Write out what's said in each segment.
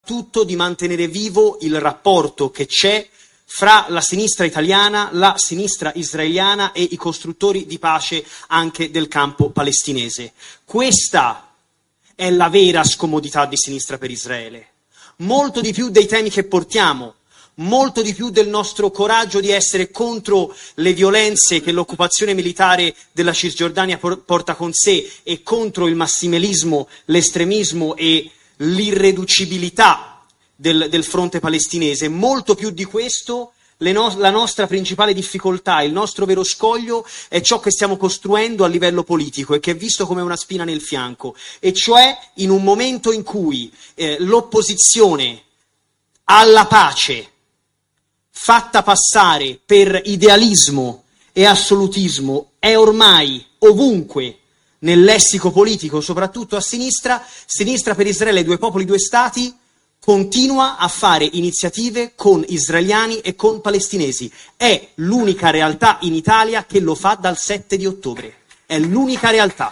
soprattutto di mantenere vivo il rapporto che c'è fra la sinistra italiana, la sinistra israeliana e i costruttori di pace anche del campo palestinese. Questa è la vera scomodità di Sinistra per Israele. Molto di più dei temi che portiamo, molto di più del nostro coraggio di essere contro le violenze che l'occupazione militare della Cisgiordania porta con sé e contro il massimelismo, l'estremismo e l'irreducibilità del fronte palestinese. Molto più di questo, la nostra principale difficoltà, il nostro vero scoglio è ciò che stiamo costruendo a livello politico e che è visto come una spina nel fianco, e cioè in un momento in cui l'opposizione alla pace, fatta passare per idealismo e assolutismo, è ormai ovunque nel lessico politico, soprattutto a sinistra. Sinistra per Israele, due popoli, due stati, continua a fare iniziative con israeliani e con palestinesi. È l'unica realtà in Italia che lo fa dal 7 di ottobre. È l'unica realtà.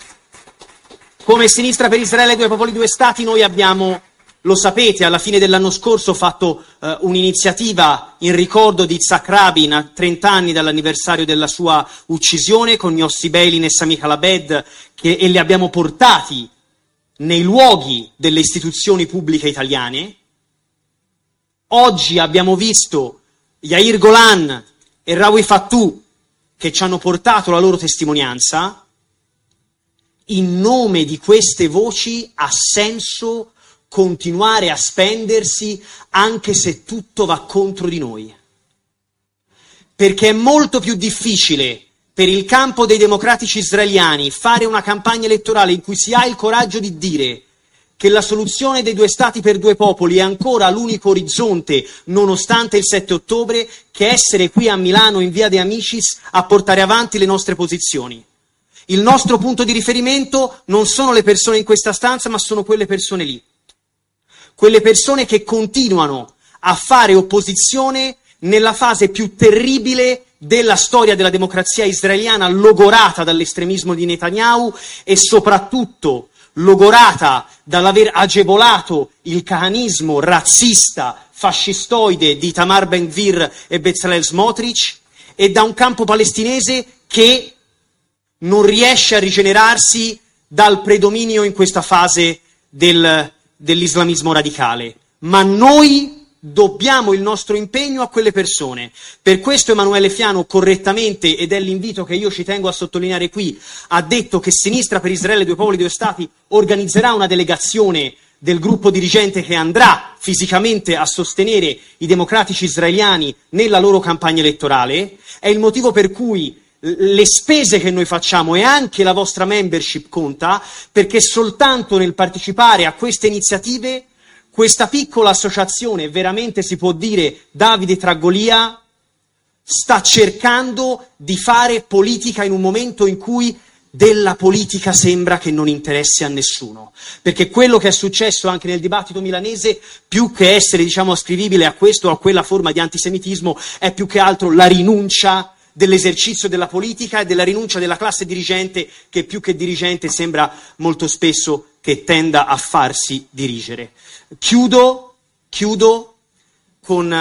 Come Sinistra per Israele, due popoli, due stati, noi abbiamo, lo sapete, alla fine dell'anno scorso fatto un'iniziativa in ricordo di Yitzhak Rabin a 30 anni dall'anniversario della sua uccisione con Yossi Beilin e Sami Halabed, e li abbiamo portati nei luoghi delle istituzioni pubbliche italiane. Oggi abbiamo visto Yair Golan e Rawi Fattù che ci hanno portato la loro testimonianza. In nome di queste voci ha senso continuare a spendersi anche se tutto va contro di noi. Perché è molto più difficile per il campo dei democratici israeliani fare una campagna elettorale in cui si ha il coraggio di dire che la soluzione dei due stati per due popoli è ancora l'unico orizzonte nonostante il 7 ottobre, che essere qui a Milano in via De Amicis a portare avanti le nostre posizioni. Il nostro punto di riferimento non sono le persone in questa stanza, ma sono quelle persone lì. Quelle persone che continuano a fare opposizione nella fase più terribile della storia della democrazia israeliana, logorata dall'estremismo di Netanyahu e soprattutto logorata dall'aver agevolato il cahanismo razzista, fascistoide di Itamar Ben-Gvir e Bezalel Smotrich, e da un campo palestinese che non riesce a rigenerarsi dal predominio in questa fase dell'islamismo radicale. Ma noi dobbiamo il nostro impegno a quelle persone. Per questo Emanuele Fiano correttamente, ed è l'invito che io ci tengo a sottolineare qui, ha detto che Sinistra per Israele, due popoli, due stati organizzerà una delegazione del gruppo dirigente che andrà fisicamente a sostenere i democratici israeliani nella loro campagna elettorale. È il motivo per cui le spese che noi facciamo e anche la vostra membership conta, perché soltanto nel partecipare a queste iniziative questa piccola associazione, veramente si può dire Davide tra Golia, sta cercando di fare politica in un momento in cui della politica sembra che non interessi a nessuno. Perché quello che è successo anche nel dibattito milanese, più che essere, ascrivibile a questo o a quella forma di antisemitismo, è più che altro la rinuncia dell'esercizio della politica e della rinuncia della classe dirigente, che più che dirigente sembra molto spesso che tenda a farsi dirigere. Chiudo con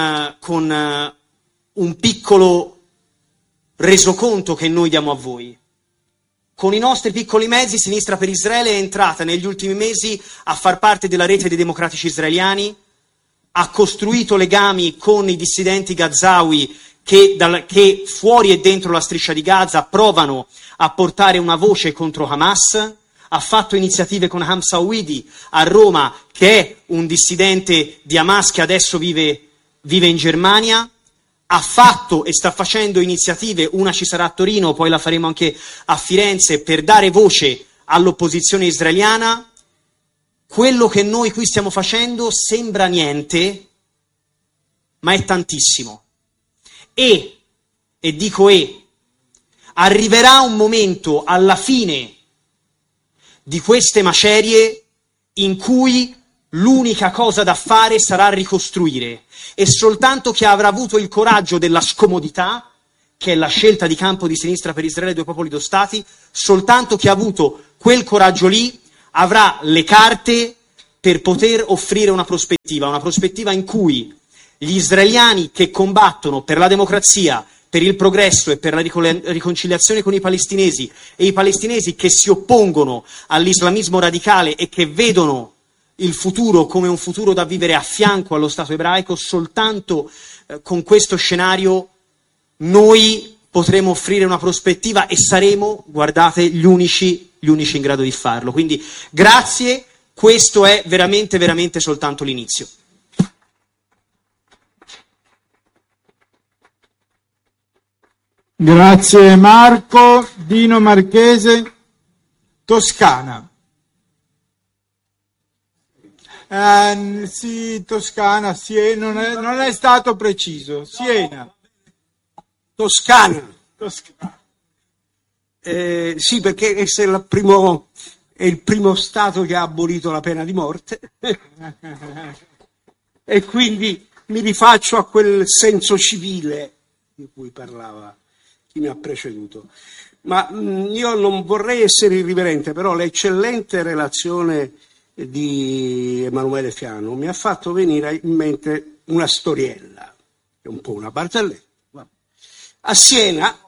un piccolo resoconto che noi diamo a voi. Con i nostri piccoli mezzi, Sinistra per Israele è entrata negli ultimi mesi a far parte della rete dei democratici israeliani, ha costruito legami con i dissidenti gazawi che fuori e dentro la striscia di Gaza provano a portare una voce contro Hamas, ha fatto iniziative con Hamza Ouidi a Roma, che è un dissidente di Hamas che adesso vive in Germania, ha fatto e sta facendo iniziative, una ci sarà a Torino, poi la faremo anche a Firenze, per dare voce all'opposizione israeliana. Quello che noi qui stiamo facendo sembra niente, ma è tantissimo. E dico arriverà un momento alla fine di queste macerie in cui l'unica cosa da fare sarà ricostruire, e soltanto chi avrà avuto il coraggio della scomodità, che è la scelta di campo di Sinistra per Israele, due popoli, due stati, soltanto chi ha avuto quel coraggio lì avrà le carte per poter offrire una prospettiva in cui gli israeliani che combattono per la democrazia, per il progresso e per la riconciliazione con i palestinesi, e i palestinesi che si oppongono all'islamismo radicale e che vedono il futuro come un futuro da vivere a fianco allo Stato ebraico, soltanto con questo scenario noi potremo offrire una prospettiva e saremo, guardate, gli unici in grado di farlo. Quindi grazie, questo è veramente soltanto l'inizio. Grazie Marco. Dino Marchese, Toscana. Sì, Toscana, Siena, non è stato preciso. Siena. Toscana. Sì, perché è il primo Stato che ha abolito la pena di morte e quindi mi rifaccio a quel senso civile di cui parlava chi mi ha preceduto. Ma io non vorrei essere irriverente, però l'eccellente relazione di Emanuele Fiano mi ha fatto venire in mente una storiella, che è un po' una barzelletta. A Siena,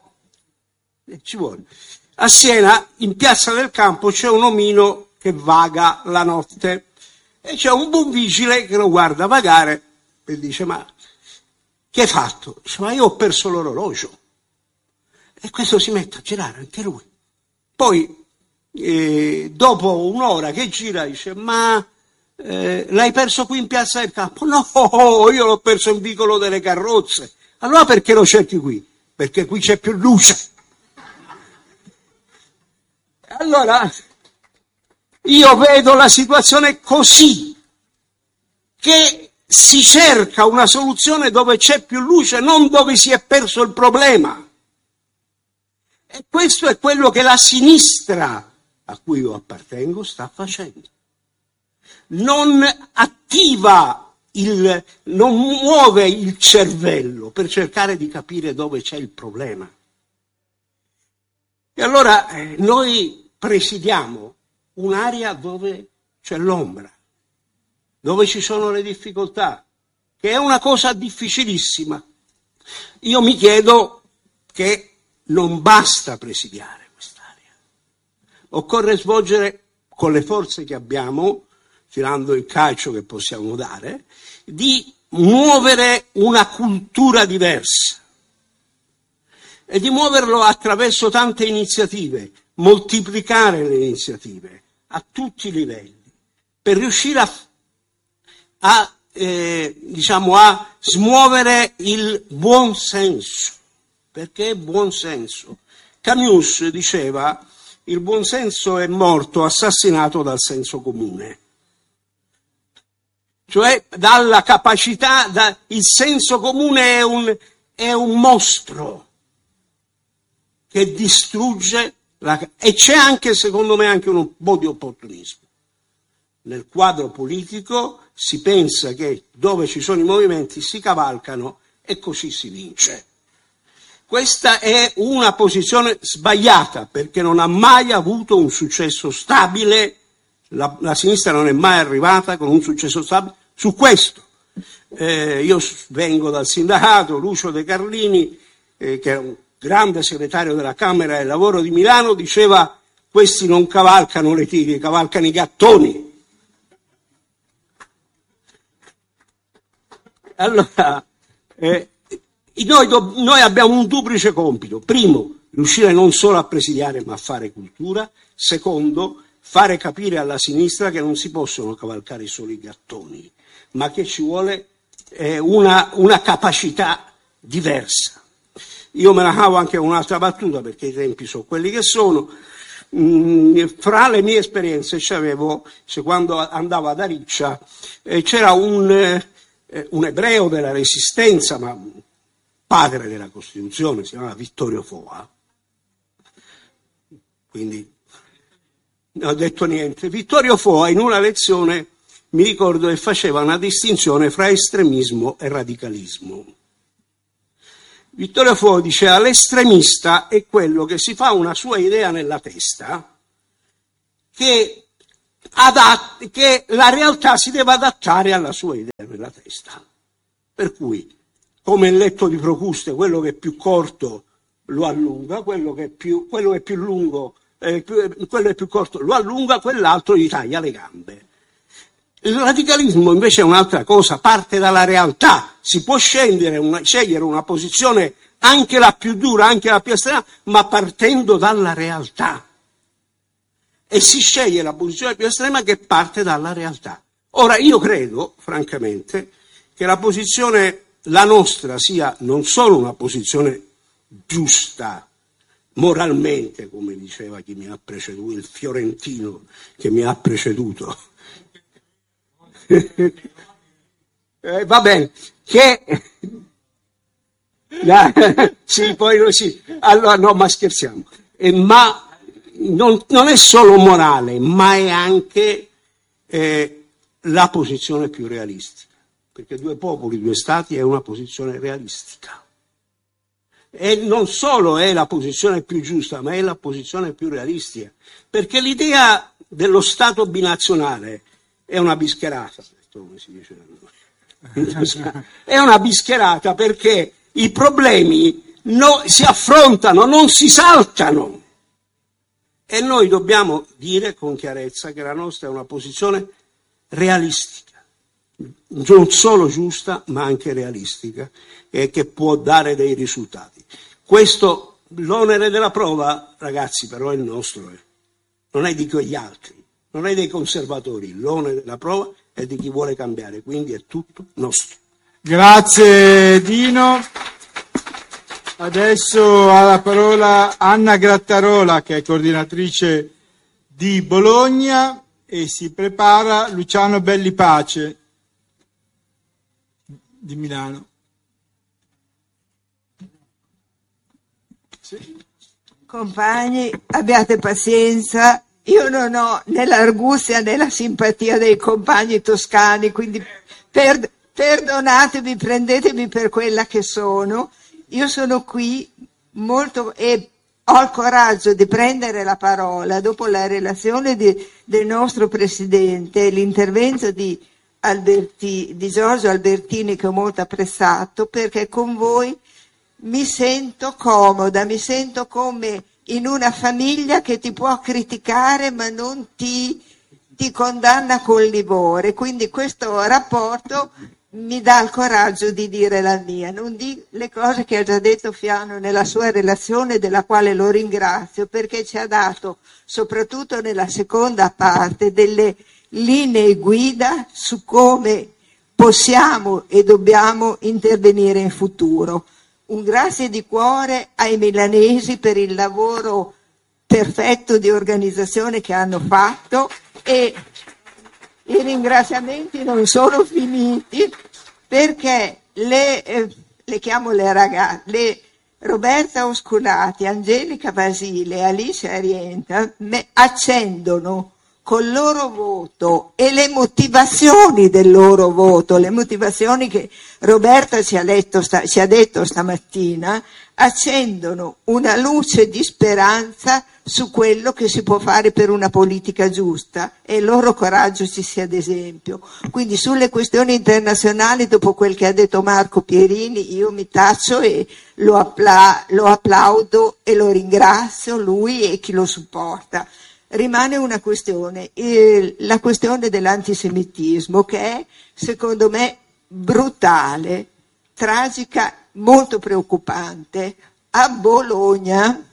a Siena, in Piazza del Campo, c'è un omino che vaga la notte e c'è un buon vigile che lo guarda vagare e dice: ma che hai fatto? Dice: ma io ho perso l'orologio. E questo si mette a girare anche lui. Poi, dopo un'ora che gira, dice: ma l'hai perso qui in Piazza del Campo? No, io l'ho perso in Vicolo delle Carrozze. Allora perché lo cerchi qui? Perché qui c'è più luce. Allora, io vedo la situazione così, che si cerca una soluzione dove c'è più luce, non dove si è perso il problema. E questo è quello che la sinistra, a cui io appartengo, sta facendo. Non attiva non muove il cervello per cercare di capire dove c'è il problema. E allora noi presidiamo un'area dove c'è l'ombra, dove ci sono le difficoltà, che è una cosa difficilissima. Io mi chiedo che non basta presidiare quest'area. Occorre svolgere con le forze che abbiamo, tirando il calcio che possiamo dare, di muovere una cultura diversa e di muoverlo attraverso tante iniziative, moltiplicare le iniziative a tutti i livelli, per riuscire a smuovere il buon senso. Perché è buon senso. Camus diceva: il buon senso è morto assassinato dal senso comune. Cioè dalla capacità, il senso comune è un mostro che distrugge e c'è anche, secondo me, anche un po' di opportunismo. Nel quadro politico si pensa che dove ci sono i movimenti si cavalcano e così si vince. Questa è una posizione sbagliata, perché non ha mai avuto un successo stabile, la sinistra non è mai arrivata con un successo stabile su questo. Io vengo dal sindacato, Lucio De Carlini, che era un grande segretario della Camera del Lavoro di Milano, diceva: questi non cavalcano le tigri, cavalcano i gattoni. Allora, noi abbiamo un duplice compito. Primo, riuscire non solo a presidiare ma a fare cultura. Secondo, fare capire alla sinistra che non si possono cavalcare solo i gattoni, ma che ci vuole una capacità diversa. Io me la cavo anche con un'altra battuta, perché i tempi sono quelli che sono. Fra le mie esperienze quando andavo ad Ariccia, c'era un ebreo della Resistenza, ma padre della Costituzione, si chiamava Vittorio Foa. Quindi non ho detto niente. Vittorio Foa in una lezione, mi ricordo che faceva una distinzione fra estremismo e radicalismo. Vittorio Foa diceva: l'estremista è quello che si fa una sua idea nella testa, che che la realtà si deve adattare alla sua idea nella testa. Per cui, come il letto di Procuste, quello che è più corto lo allunga, quello che è più lungo, quello è più corto lo allunga, quell'altro gli taglia le gambe. Il radicalismo invece è un'altra cosa, parte dalla realtà. Si può scegliere una posizione anche la più dura, anche la più estrema, ma partendo dalla realtà. E si sceglie la posizione più estrema che parte dalla realtà. Ora, io credo, francamente, che la nostra sia non solo una posizione giusta, moralmente, come diceva chi mi ha preceduto, il fiorentino che mi ha preceduto. Va bene, sì, poi sì, allora no, ma scherziamo, ma non è solo morale, ma è anche la posizione più realistica, perché due popoli, due stati è una posizione realistica. E non solo è la posizione più giusta, ma è la posizione più realistica, perché l'idea dello Stato binazionale è una bischerata, come si dice da noi. È una bischerata perché i problemi si affrontano, non si saltano. E noi dobbiamo dire con chiarezza che la nostra è una posizione realistica, non solo giusta, ma anche realistica, e che può dare dei risultati. Questo, l'onere della prova, ragazzi, però è il nostro, non è di quegli altri, non è dei conservatori, l'onere della prova è di chi vuole cambiare, quindi è tutto nostro. Grazie Dino. Adesso ha la parola Anna Grattarola, che è coordinatrice di Bologna, e si prepara Luciano Bellipace di Milano. Sì. Compagni, abbiate pazienza. Io non ho né l'arguzia né la simpatia dei compagni toscani, quindi perdonatemi, prendetemi per quella che sono. Io sono qui e ho il coraggio di prendere la parola dopo la relazione del nostro Presidente, l'intervento di Giorgio Albertini, che ho molto apprezzato, perché con voi mi sento comoda, mi sento come in una famiglia che ti può criticare ma non ti condanna col livore, quindi questo rapporto mi dà il coraggio di dire la mia, non di le cose che ha già detto Fiano nella sua relazione, della quale lo ringrazio, perché ci ha dato, soprattutto nella seconda parte, delle linee guida su come possiamo e dobbiamo intervenire in futuro. Un grazie di cuore ai milanesi per il lavoro perfetto di organizzazione che hanno fatto, e i ringraziamenti non sono finiti, perché le chiamo le ragazze, Roberta Osculati, Angelica Basile e Alice Arienta accendono col loro voto e le motivazioni del loro voto, le motivazioni che Roberta ci ha detto stamattina, accendono una luce di speranza su quello che si può fare per una politica giusta, e il loro coraggio ci sia d'esempio. Quindi sulle questioni internazionali, dopo quel che ha detto Marco Pierini, io mi taccio e lo applaudo e lo ringrazio, lui e chi lo supporta. Rimane una questione, la questione dell'antisemitismo, che è, secondo me, brutale, tragica, molto preoccupante. A Bologna,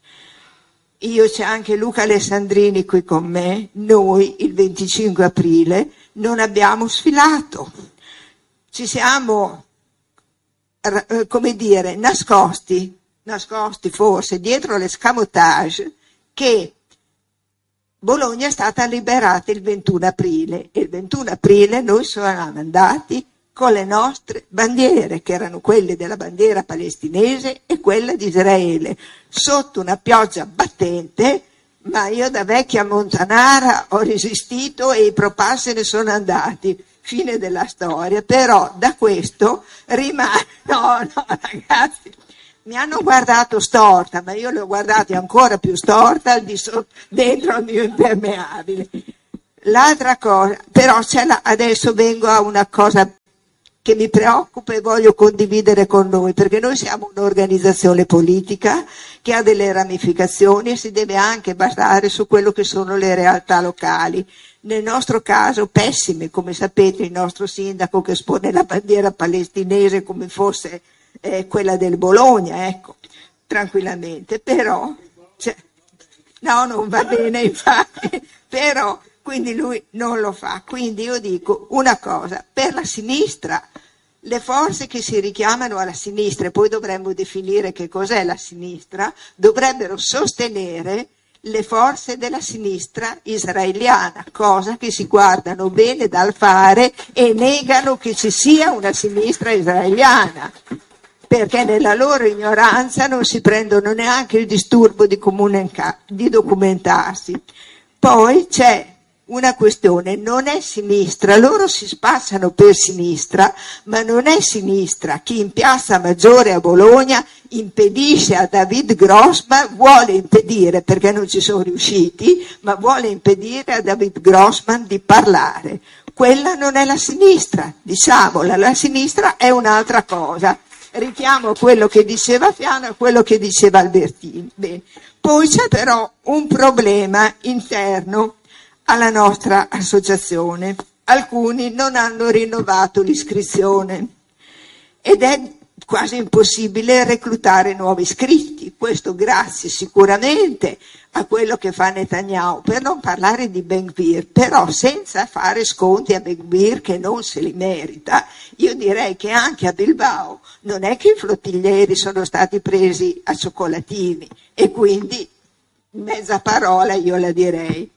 c'è anche Luca Alessandrini qui con me, noi il 25 aprile non abbiamo sfilato, ci siamo, nascosti forse dietro l'escamotage che Bologna è stata liberata il 21 aprile e il 21 aprile noi siamo andati con le nostre bandiere, che erano quelle della bandiera palestinese e quella di Israele, sotto una pioggia battente, ma io da vecchia montanara ho resistito e i pro-pass se ne sono andati, fine della storia. Però da questo rimane, no ragazzi, mi hanno guardato storta, ma io li ho guardati ancora più storta dentro il mio impermeabile. l'altra cosa, però adesso vengo a una cosa che mi preoccupa e voglio condividere con noi, perché noi siamo un'organizzazione politica che ha delle ramificazioni e si deve anche basare su quello che sono le realtà locali. Nel nostro caso pessime, come sapete, il nostro sindaco che espone la bandiera palestinese come fosse quella del Bologna, ecco, tranquillamente, però no, non va bene infatti, però quindi lui non lo fa. Quindi io dico una cosa, per la sinistra, le forze che si richiamano alla sinistra, e poi dovremmo definire che cos'è la sinistra, dovrebbero sostenere le forze della sinistra israeliana, cosa che si guardano bene dal fare e negano che ci sia una sinistra israeliana, perché nella loro ignoranza non si prendono neanche il disturbo di documentarsi. Poi c'è una questione, non è sinistra, loro si spacciano per sinistra, ma non è sinistra. Chi in Piazza Maggiore a Bologna impedisce a David Grossman, vuole impedire, perché non ci sono riusciti, ma vuole impedire a David Grossman di parlare. Quella non è la sinistra, diciamola, la sinistra è un'altra cosa. Richiamo quello che diceva Fiano e quello che diceva Albertini. Bene. Poi c'è però un problema interno alla nostra associazione. Alcuni non hanno rinnovato l'iscrizione ed è quasi impossibile reclutare nuovi iscritti. Questo grazie sicuramente a quello che fa Netanyahu, per non parlare di Ben Gvir, però senza fare sconti a Ben Gvir che non se li merita. Io direi che anche a Bilbao non è che i flottiglieri sono stati presi a cioccolatini, e quindi mezza parola io la direi.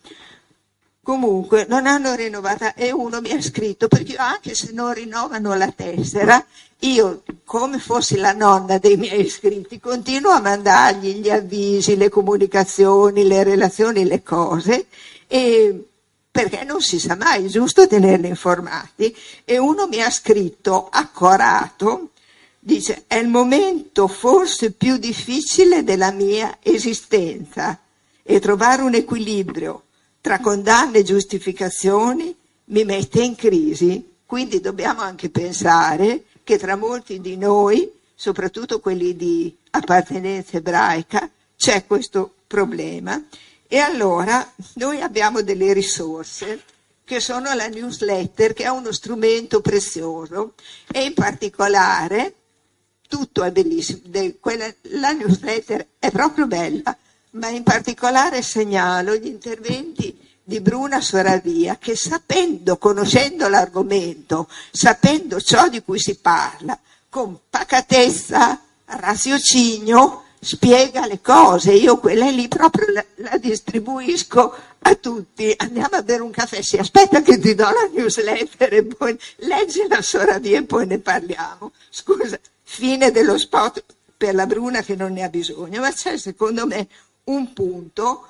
Comunque non hanno rinnovata, e uno mi ha scritto, perché anche se non rinnovano la tessera, io come fossi la nonna dei miei iscritti continuo a mandargli gli avvisi, le comunicazioni, le relazioni, le cose, e perché non si sa mai, è giusto tenerli informati. E uno mi ha scritto accorato, dice: è il momento forse più difficile della mia esistenza, e trovare un equilibrio tra condanne e giustificazioni mi mette in crisi. Quindi dobbiamo anche pensare che tra molti di noi, soprattutto quelli di appartenenza ebraica, c'è questo problema. E allora noi abbiamo delle risorse che sono la newsletter, che è uno strumento prezioso, e in particolare tutto è bellissimo, la newsletter è proprio bella, ma in particolare segnalo gli interventi di Bruna Soravia, che conoscendo l'argomento, sapendo ciò di cui si parla, con pacatezza, raziocinio, spiega le cose. Io quella lì proprio la distribuisco a tutti. Andiamo a bere un caffè, sì, aspetta che ti do la newsletter e poi leggi la Soravia e poi ne parliamo. Scusa, fine dello spot per la Bruna che non ne ha bisogno, ma c'è secondo me un punto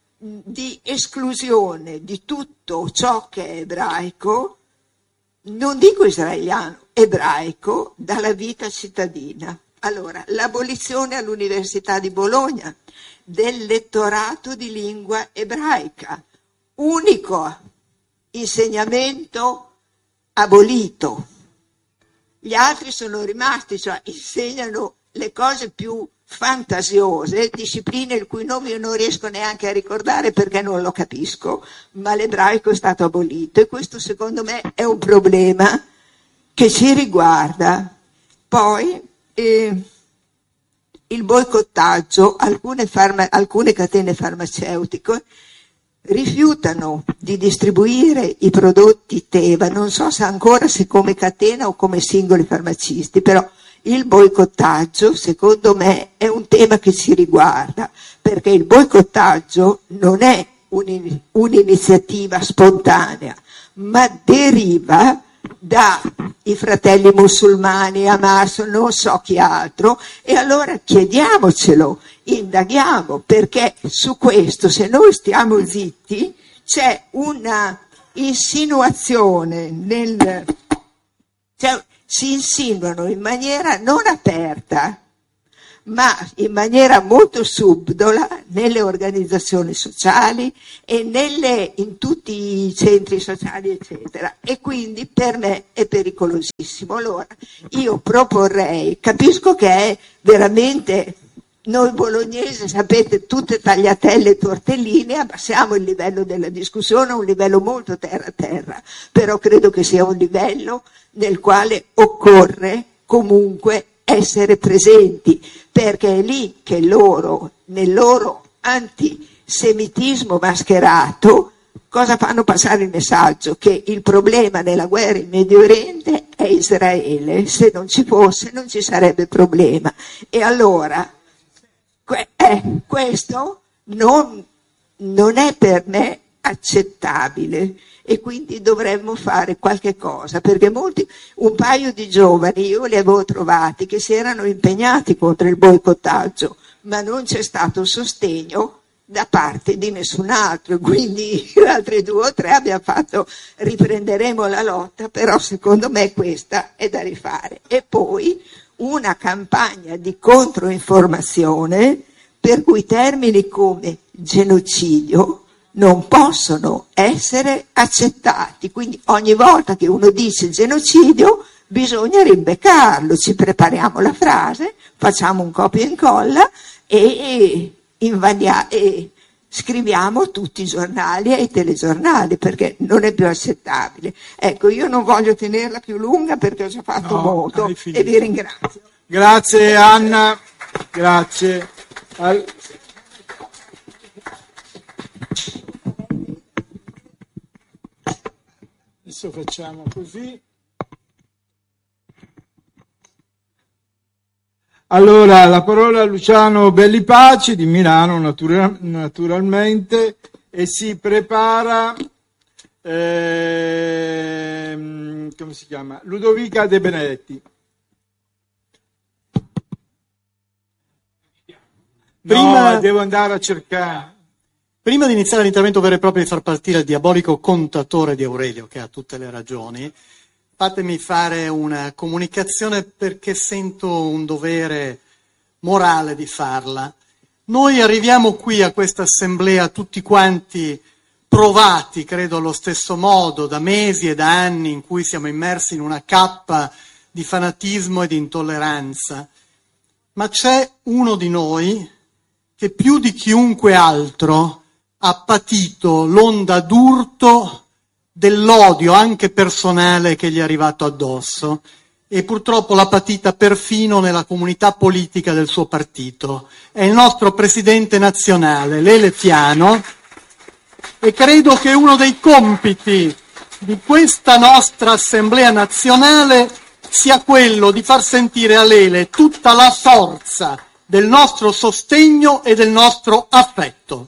di esclusione di tutto ciò che è ebraico, non dico israeliano, ebraico, dalla vita cittadina. Allora, l'abolizione all'Università di Bologna del lettorato di lingua ebraica, unico insegnamento abolito. Gli altri sono rimasti, cioè insegnano le cose più fantasiose, discipline il cui nome io non riesco neanche a ricordare perché non lo capisco, ma l'ebraico è stato abolito, e questo secondo me è un problema che ci riguarda. Poi il boicottaggio, alcune catene farmaceutiche rifiutano di distribuire i prodotti Teva, non so se come catena o come singoli farmacisti, però il boicottaggio, secondo me, è un tema che ci riguarda, perché il boicottaggio non è un'iniziativa spontanea, ma deriva dai fratelli musulmani, Hamas, non so chi altro, e allora chiediamocelo, indaghiamo, perché su questo, se noi stiamo zitti, c'è una insinuazione si insinuano in maniera non aperta, ma in maniera molto subdola nelle organizzazioni sociali e in tutti i centri sociali, eccetera. E quindi per me è pericolosissimo. Allora, io proporrei, capisco che è veramente... Noi bolognesi, sapete, tutte tagliatelle e tortellini, abbassiamo il livello della discussione a un livello molto terra-terra, però credo che sia un livello nel quale occorre comunque essere presenti, perché è lì che loro, nel loro antisemitismo mascherato, cosa fanno passare il messaggio? Che il problema della guerra in Medio Oriente è Israele, se non ci fosse non ci sarebbe problema. E allora... questo non è per me accettabile e quindi dovremmo fare qualche cosa, perché un paio di giovani io li avevo trovati che si erano impegnati contro il boicottaggio, ma non c'è stato sostegno da parte di nessun altro, quindi altri 2 o 3 abbiamo fatto riprenderemo la lotta, però secondo me questa è da rifare. E poi una campagna di controinformazione per cui termini come genocidio non possono essere accettati. Quindi ogni volta che uno dice genocidio bisogna rimbeccarlo, ci prepariamo la frase, facciamo un copia e incolla e scriviamo tutti i giornali e i telegiornali, perché non è più accettabile. Ecco, io non voglio tenerla più lunga perché ho già fatto molto e vi ringrazio. Grazie Anna, grazie. Adesso facciamo così. Allora, la parola a Luciano Bellipaci di Milano, naturalmente, e si prepara, come si chiama? Ludovica De Benedetti. Prima, devo andare a cercare. Prima di iniziare l'intervento vero e proprio di far partire il diabolico contatore di Aurelio, che ha tutte le ragioni, fatemi fare una comunicazione perché sento un dovere morale di farla. Noi arriviamo qui a questa assemblea tutti quanti provati, credo allo stesso modo, da mesi e da anni in cui siamo immersi in una cappa di fanatismo e di intolleranza. Ma c'è uno di noi che più di chiunque altro ha patito l'onda d'urto dell'odio anche personale che gli è arrivato addosso e purtroppo l'ha patita perfino nella comunità politica del suo partito. È il nostro presidente nazionale, Lele Fiano, e credo che uno dei compiti di questa nostra Assemblea nazionale sia quello di far sentire a Lele tutta la forza del nostro sostegno e del nostro affetto.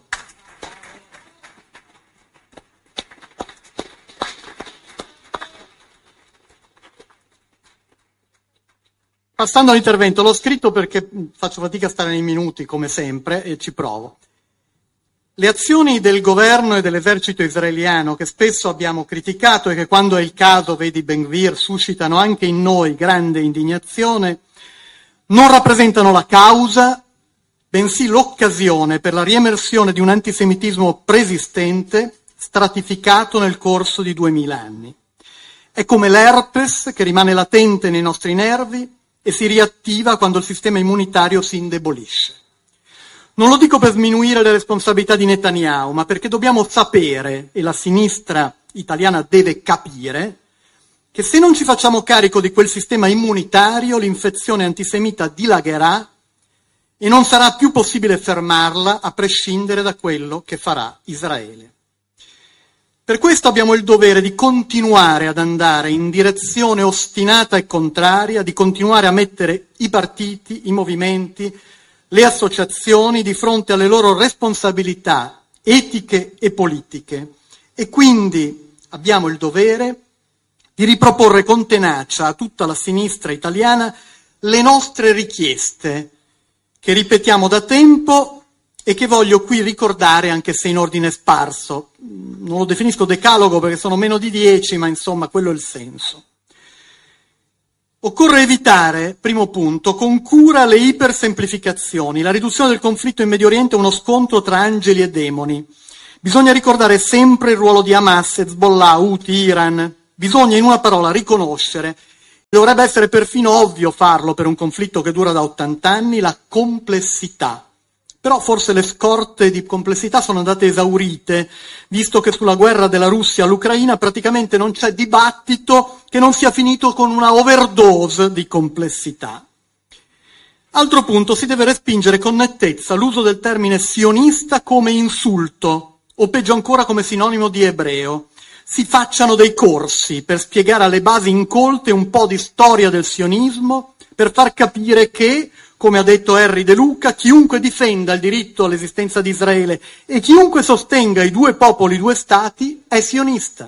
Passando all'intervento, l'ho scritto perché faccio fatica a stare nei minuti, come sempre, e ci provo. Le azioni del governo e dell'esercito israeliano, che spesso abbiamo criticato e che quando è il caso, vedi Ben Gvir, suscitano anche in noi grande indignazione, non rappresentano la causa, bensì l'occasione per la riemersione di un antisemitismo preesistente, stratificato nel corso di 2000 anni. È come l'herpes che rimane latente nei nostri nervi e si riattiva quando il sistema immunitario si indebolisce. Non lo dico per sminuire le responsabilità di Netanyahu, ma perché dobbiamo sapere, e la sinistra italiana deve capire, che se non ci facciamo carico di quel sistema immunitario, l'infezione antisemita dilagherà e non sarà più possibile fermarla a prescindere da quello che farà Israele. Per questo abbiamo il dovere di continuare ad andare in direzione ostinata e contraria, di continuare a mettere i partiti, i movimenti, le associazioni di fronte alle loro responsabilità etiche e politiche. E quindi abbiamo il dovere di riproporre con tenacia a tutta la sinistra italiana le nostre richieste, che ripetiamo da tempo e che voglio qui ricordare anche se in ordine sparso. Non lo definisco decalogo perché sono meno di 10, ma insomma quello è il senso. Occorre evitare, primo punto, con cura le ipersemplificazioni. La riduzione del conflitto in Medio Oriente è uno scontro tra angeli e demoni. Bisogna ricordare sempre il ruolo di Hamas, Hezbollah, Houthi, Iran. Bisogna, in una parola, riconoscere, dovrebbe essere perfino ovvio farlo per un conflitto che dura da 80 anni, la complessità. Però forse le scorte di complessità sono andate esaurite, visto che sulla guerra della Russia all'Ucraina praticamente non c'è dibattito che non sia finito con una overdose di complessità. Altro punto, si deve respingere con nettezza l'uso del termine sionista come insulto, o peggio ancora come sinonimo di ebreo. Si facciano dei corsi per spiegare alle basi incolte un po' di storia del sionismo, per far capire che, come ha detto Henry De Luca, chiunque difenda il diritto all'esistenza di Israele e chiunque sostenga i due popoli, due stati, è sionista.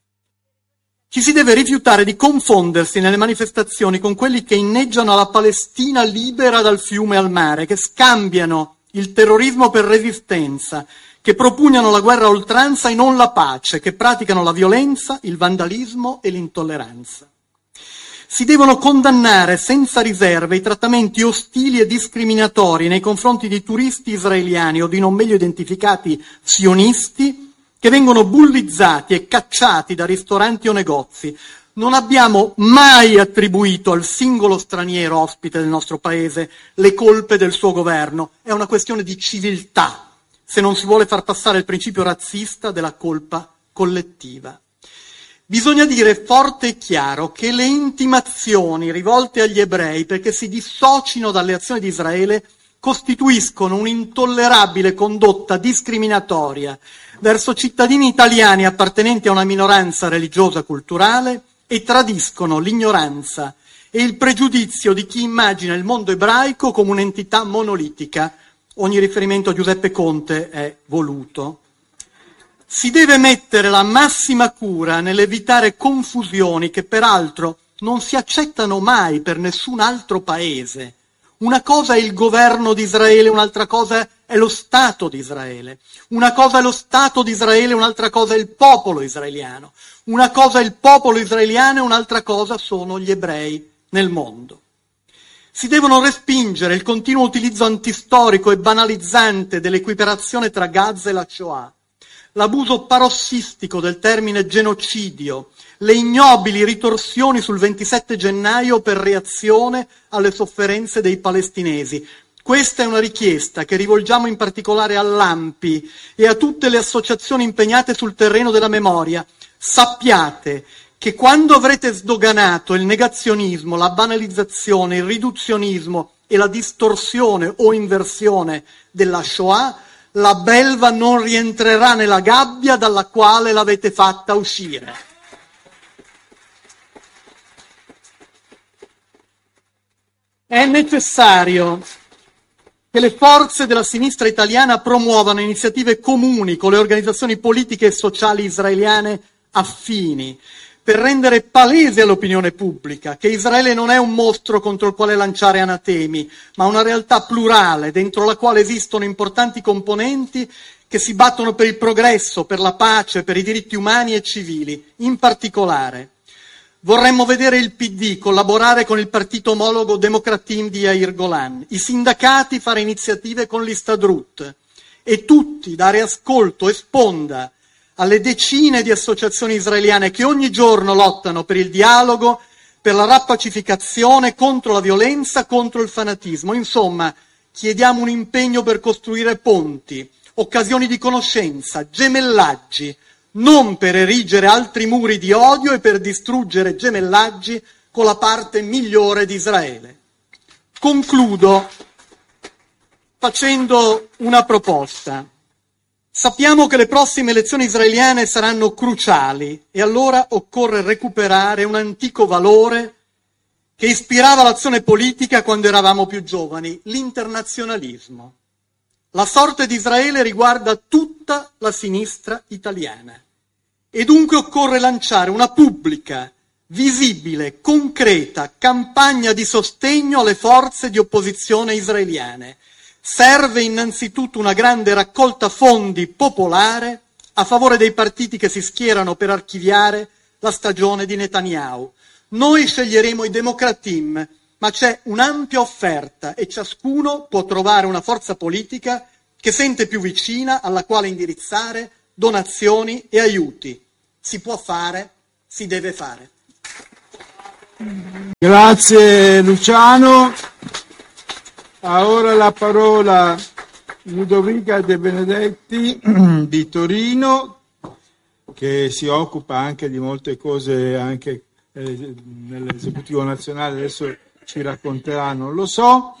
Ci si deve rifiutare di confondersi nelle manifestazioni con quelli che inneggiano alla Palestina libera dal fiume al mare, che scambiano il terrorismo per resistenza, che propugnano la guerra a oltranza e non la pace, che praticano la violenza, il vandalismo e l'intolleranza. Si devono condannare senza riserve i trattamenti ostili e discriminatori nei confronti di turisti israeliani o di non meglio identificati sionisti che vengono bullizzati e cacciati da ristoranti o negozi. Non abbiamo mai attribuito al singolo straniero ospite del nostro paese le colpe del suo governo. È una questione di civiltà, se non si vuole far passare il principio razzista della colpa collettiva. Bisogna dire forte e chiaro che le intimazioni rivolte agli ebrei perché si dissocino dalle azioni di Israele costituiscono un'intollerabile condotta discriminatoria verso cittadini italiani appartenenti a una minoranza religiosa culturale e tradiscono l'ignoranza e il pregiudizio di chi immagina il mondo ebraico come un'entità monolitica. Ogni riferimento a Giuseppe Conte è voluto. Si deve mettere la massima cura nell'evitare confusioni che peraltro non si accettano mai per nessun altro paese. Una cosa è il governo di Israele, un'altra cosa è lo Stato di Israele. Una cosa è lo Stato di Israele, un'altra cosa è il popolo israeliano. Una cosa è il popolo israeliano e un'altra cosa sono gli ebrei nel mondo. Si devono respingere il continuo utilizzo antistorico e banalizzante dell'equiparazione tra Gaza e la Shoah, l'abuso parossistico del termine genocidio, le ignobili ritorsioni sul 27 gennaio per reazione alle sofferenze dei palestinesi. Questa è una richiesta che rivolgiamo in particolare all'ANPI e a tutte le associazioni impegnate sul terreno della memoria. Sappiate che quando avrete sdoganato il negazionismo, la banalizzazione, il riduzionismo e la distorsione o inversione della Shoah, la belva non rientrerà nella gabbia dalla quale l'avete fatta uscire. È necessario che le forze della sinistra italiana promuovano iniziative comuni con le organizzazioni politiche e sociali israeliane affini, per rendere palese all'opinione pubblica che Israele non è un mostro contro il quale lanciare anatemi, ma una realtà plurale dentro la quale esistono importanti componenti che si battono per il progresso, per la pace, per i diritti umani e civili. In particolare, vorremmo vedere il PD collaborare con il partito omologo Demokratim di Yair Golan, i sindacati fare iniziative con l'Histadrut e tutti dare ascolto e sponda alle decine di associazioni israeliane che ogni giorno lottano per il dialogo, per la rappacificazione, contro la violenza, contro il fanatismo. Insomma, chiediamo un impegno per costruire ponti, occasioni di conoscenza, gemellaggi, non per erigere altri muri di odio e per distruggere gemellaggi con la parte migliore di Israele. Concludo facendo una proposta. Sappiamo che le prossime elezioni israeliane saranno cruciali e allora occorre recuperare un antico valore che ispirava l'azione politica quando eravamo più giovani, l'internazionalismo. La sorte di Israele riguarda tutta la sinistra italiana e dunque occorre lanciare una pubblica, visibile, concreta campagna di sostegno alle forze di opposizione israeliane. Serve innanzitutto una grande raccolta fondi popolare a favore dei partiti che si schierano per archiviare la stagione di Netanyahu. Noi sceglieremo i Democratim, ma c'è un'ampia offerta e ciascuno può trovare una forza politica che sente più vicina, alla quale indirizzare donazioni e aiuti. Si può fare, si deve fare. Grazie Luciano. Ha ora la parola Ludovica De Benedetti di Torino, che si occupa anche di molte cose anche nell'esecutivo nazionale, adesso ci racconterà, non lo so.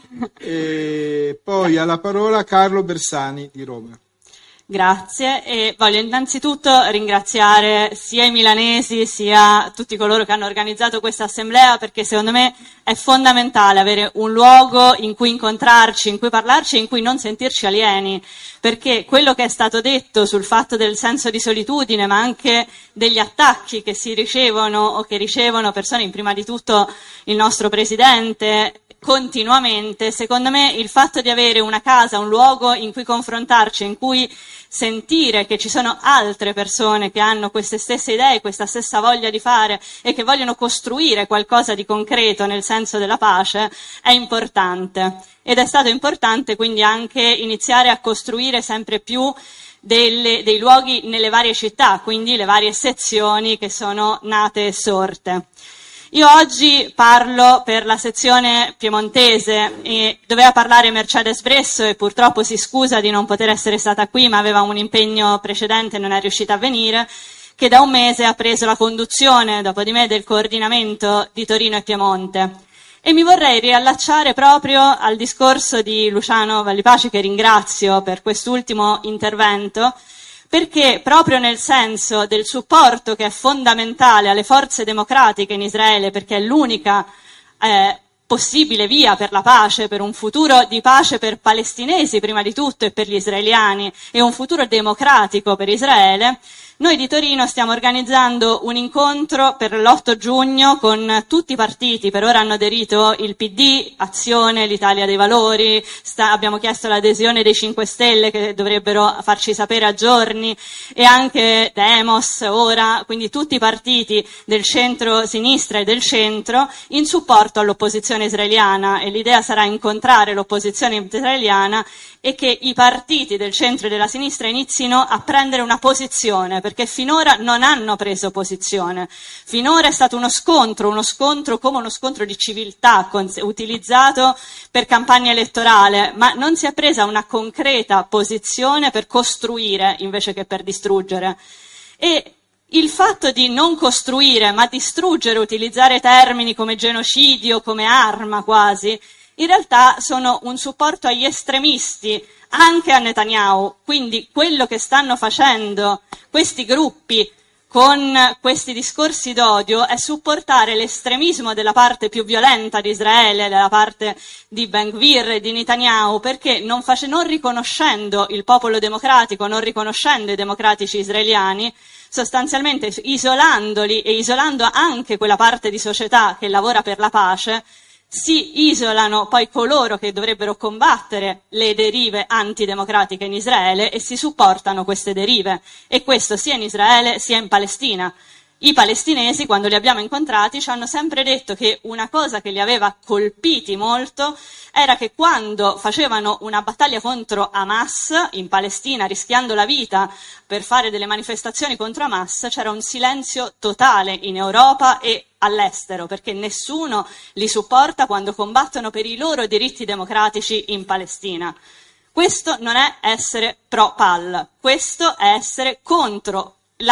E poi ha la parola Carlo Bersani di Roma. Grazie, e voglio innanzitutto ringraziare sia i milanesi sia tutti coloro che hanno organizzato questa assemblea, perché secondo me è fondamentale avere un luogo in cui incontrarci, in cui parlarci e in cui non sentirci alieni, perché quello che è stato detto sul fatto del senso di solitudine, ma anche degli attacchi che si ricevono o che ricevono persone, prima di tutto il nostro presidente, continuamente, secondo me il fatto di avere una casa, un luogo in cui confrontarci, in cui sentire che ci sono altre persone che hanno queste stesse idee, questa stessa voglia di fare e che vogliono costruire qualcosa di concreto nel senso della pace, è importante. Ed è stato importante quindi anche iniziare a costruire sempre più dei luoghi nelle varie città, quindi le varie sezioni che sono nate e sorte. Io oggi parlo per la sezione piemontese e doveva parlare Mercedes Bresso e purtroppo si scusa di non poter essere stata qui, ma aveva un impegno precedente e non è riuscita a venire, che da un mese ha preso la conduzione, dopo di me, del coordinamento di Torino e Piemonte. E mi vorrei riallacciare proprio al discorso di Luciano Vallipaci, che ringrazio per quest'ultimo intervento, perché proprio nel senso del supporto che è fondamentale alle forze democratiche in Israele, perché è l'unica possibile via per la pace, per un futuro di pace per palestinesi prima di tutto e per gli israeliani e un futuro democratico per Israele, noi di Torino stiamo organizzando un incontro per l'8 giugno con tutti i partiti. Per ora hanno aderito il PD, Azione, l'Italia dei Valori, abbiamo chiesto l'adesione dei 5 Stelle che dovrebbero farci sapere a giorni, e anche Demos ora, quindi tutti i partiti del centro-sinistra e del centro in supporto all'opposizione israeliana, e l'idea sarà incontrare l'opposizione israeliana e che i partiti del centro e della sinistra inizino a prendere una posizione, perché finora non hanno preso posizione. Finora è stato uno scontro come uno scontro di civiltà utilizzato per campagna elettorale, ma non si è presa una concreta posizione per costruire invece che per distruggere. E il fatto di non costruire ma distruggere, utilizzare termini come genocidio, come arma quasi, in realtà sono un supporto agli estremisti, anche a Netanyahu. Quindi quello che stanno facendo questi gruppi con questi discorsi d'odio è supportare l'estremismo della parte più violenta di Israele, della parte di Ben Gvir e di Netanyahu, perché non riconoscendo il popolo democratico, non riconoscendo i democratici israeliani, sostanzialmente isolandoli e isolando anche quella parte di società che lavora per la pace, si isolano poi coloro che dovrebbero combattere le derive antidemocratiche in Israele e si supportano queste derive, e questo sia in Israele sia in Palestina. I palestinesi, quando li abbiamo incontrati, ci hanno sempre detto che una cosa che li aveva colpiti molto era che quando facevano una battaglia contro Hamas in Palestina, rischiando la vita per fare delle manifestazioni contro Hamas, c'era un silenzio totale in Europa e all'estero, perché nessuno li supporta quando combattono per i loro diritti democratici in Palestina. Questo non è essere pro-PAL, questo è essere contro